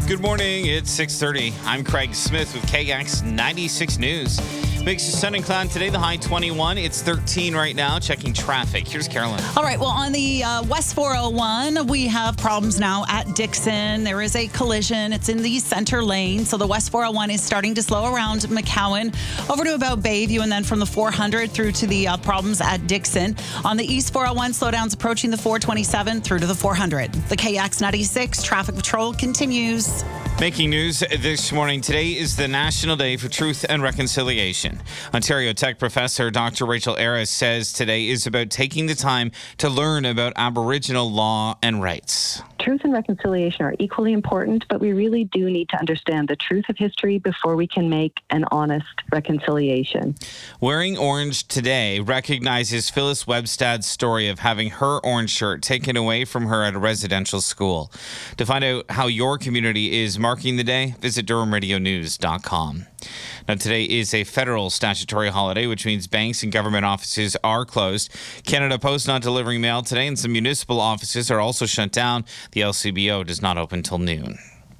Good morning. It's 6:30. I'm Craig Smith with KX 96 News. Mix of sun and cloud today, the high 21. It's 13 right now. Checking traffic. Here's Carolyn. All right. Well, on the West 401, we have problems now at Dixon. There is a collision. It's in the center lane. So the West 401 is starting to slow around McCowan over to about Bayview, and then from the 400 through to the problems at Dixon. On the East 401, slowdowns approaching the 427 through to the 400. The KX 96 traffic patrol continues. Making news this morning. Today is the National Day for Truth and Reconciliation. Ontario Tech professor Dr. Rachel Arras says today is about taking the time to learn about Aboriginal law and rights. Truth and reconciliation are equally important, but we really do need to understand the truth of history before we can make an honest reconciliation. Wearing orange today recognizes Phyllis Webstad's story of having her orange shirt taken away from her at a residential school. To find out how your community is marking the day, visit DurhamRadioNews.com. Now, today is a federal statutory holiday, which means banks and government offices are closed. Canada Post not delivering mail today, and some municipal offices are also shut down. The LCBO does not open till noon.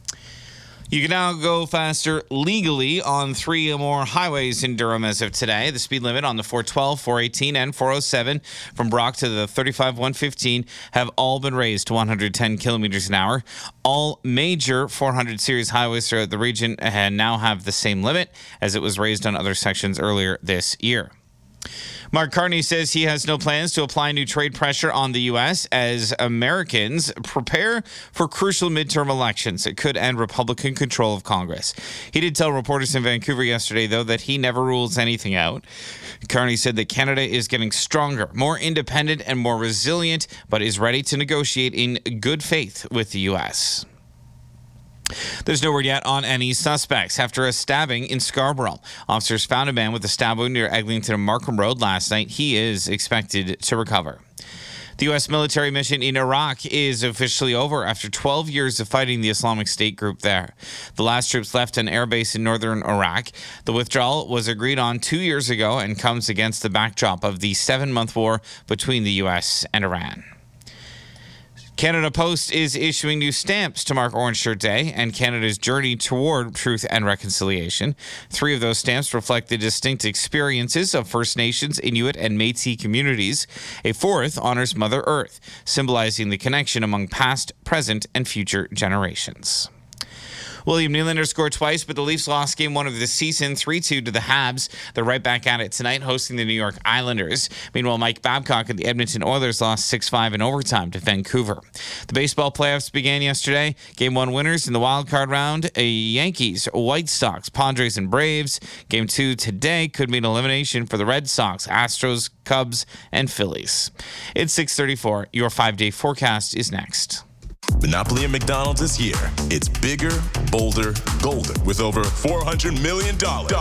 You can now go faster legally on 3 or more highways in Durham as of today. The speed limit on the 412, 418, and 407 from Brock to the 35, 115 have all been raised to 110 kilometers an hour. All major 400 series highways throughout the region now have the same limit as it was raised on other sections earlier this year. Mark Carney says he has no plans to apply new trade pressure on the U.S. as Americans prepare for crucial midterm elections that could end Republican control of Congress. He did tell reporters in Vancouver yesterday, though, that he never rules anything out. Carney said that Canada is getting stronger, more independent, and more resilient, but is ready to negotiate in good faith with the U.S. There's no word yet on any suspects after a stabbing in Scarborough. Officers found a man with a stab wound near Eglinton and Markham Road last night. He is expected to recover. The U.S. military mission in Iraq is officially over after 12 years of fighting the Islamic State group there. The last troops left an airbase in northern Iraq. The withdrawal was agreed on 2 years ago and comes against the backdrop of the 7-month war between the U.S. and Iran. Canada Post is issuing new stamps to mark Orange Shirt Day and Canada's journey toward truth and reconciliation. 3 of those stamps reflect the distinct experiences of First Nations, Inuit, and Métis communities. A 4th honors Mother Earth, symbolizing the connection among past, present, and future generations. William Nylander scored twice, but the Leafs lost game 1 of the season, 3-2 to the Habs. They're right back at it tonight, hosting the New York Islanders. Meanwhile, Mike Babcock and the Edmonton Oilers lost 6-5 in overtime to Vancouver. The baseball playoffs began yesterday. Game 1 winners in the wildcard round, Yankees, White Sox, Padres, and Braves. Game 2 today could mean elimination for the Red Sox, Astros, Cubs, and Phillies. It's 6:34. Your 5-day forecast is next. Monopoly at McDonald's is here. It's bigger, bolder, golden, with over $400 million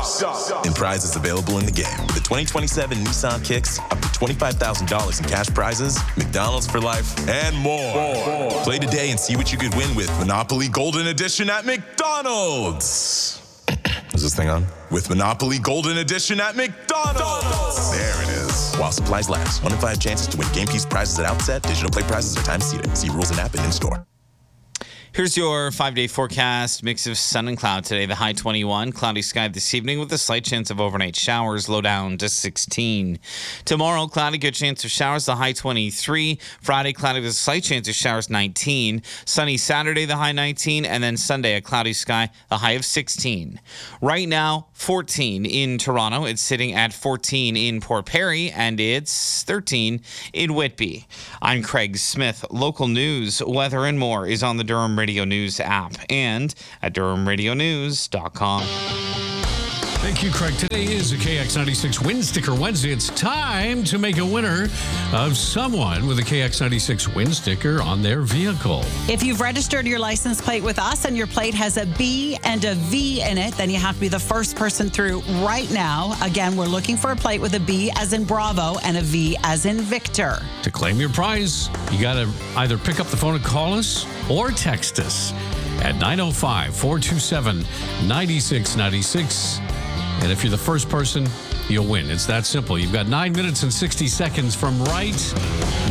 in prizes available in the game. With the 2027 Nissan Kicks, up to $25,000 in cash prizes, McDonald's for life, and more. Play today and see what you could win with Monopoly Golden Edition at McDonald's. Is this thing on? With Monopoly Golden Edition at McDonald's. There it is. While supplies last. 1 in 5 chances to win game piece prizes at outset. Digital play prizes are time seated. See rules and app and in-store. Here's your 5-day forecast. Mix of sun and cloud today. The high 21. Cloudy sky this evening with a slight chance of overnight showers. Low down to 16. Tomorrow, cloudy, good chance of showers. The high 23. Friday, cloudy with a slight chance of showers. 19. Sunny Saturday, the high 19. And then Sunday, a cloudy sky, the high of 16. Right now, 14 in Toronto. It's sitting at 14 in Port Perry. And it's 13 in Whitby. I'm Craig Smith. Local news, weather, and more is on the Durham Radio News app and at DurhamRadioNews.com. Thank you, Craig. Today is a KX96 Win Sticker Wednesday. It's time to make a winner of someone with a KX96 Win Sticker on their vehicle. If you've registered your license plate with us and your plate has a B and a V in it, then you have to be the first person through right now. Again, we're looking for a plate with a B as in Bravo and a V as in Victor. To claim your prize, you got to either pick up the phone and call us or text us at 905-427-9696. And if you're the first person, you'll win. It's that simple. You've got 9 minutes and 60 seconds from right